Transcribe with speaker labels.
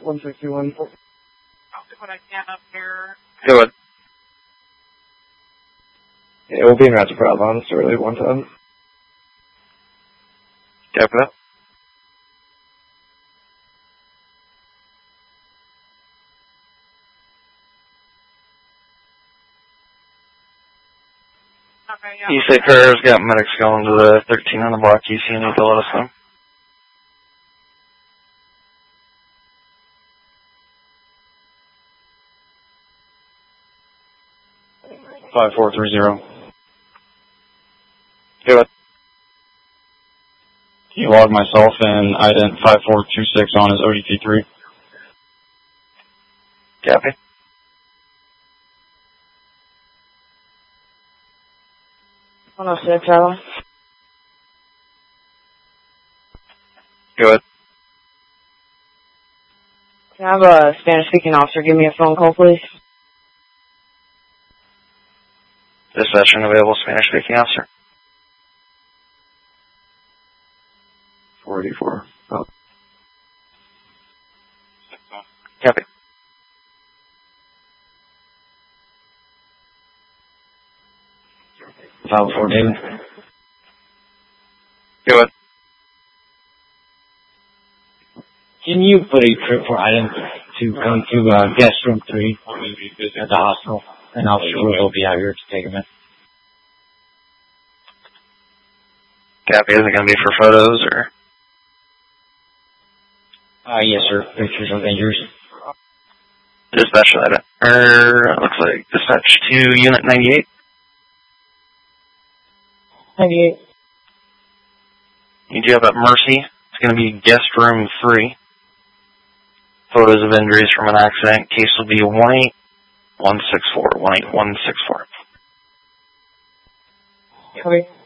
Speaker 1: 161.
Speaker 2: I'll do what I can up here.
Speaker 3: Go ahead.
Speaker 1: Yeah, we'll be in route to Provence early 110.
Speaker 3: Copy that.
Speaker 2: Okay, yeah.
Speaker 3: East State Pair's got medics going to the 13 on the block. You see any to let us know?
Speaker 4: Five, 4, 3, 0.
Speaker 3: Go ahead.
Speaker 4: Can you log myself and ident 5426 on his ODP3?
Speaker 3: Copy.
Speaker 5: One oh six, Charlie.
Speaker 3: Go ahead.
Speaker 5: Can I have a Spanish-speaking officer give me a phone call, please?
Speaker 3: Dispatch available Spanish speaking officer.
Speaker 1: 484. Oh.
Speaker 3: Copy.
Speaker 4: File 4, David.
Speaker 3: Go ahead.
Speaker 4: Can you put a trip for item to come to guest room 3 at the hospital? And Officer Will will be out here to take him in.
Speaker 3: Copy. Is it going to be for photos or?
Speaker 4: Yes, sir. Pictures of injuries.
Speaker 3: Dispatch that. Looks like dispatch to unit 98.
Speaker 5: 98.
Speaker 3: You do have at Mercy. It's going to be guest room 3. Photos of injuries from an accident. Case will be 18164. 18164.
Speaker 5: Copy.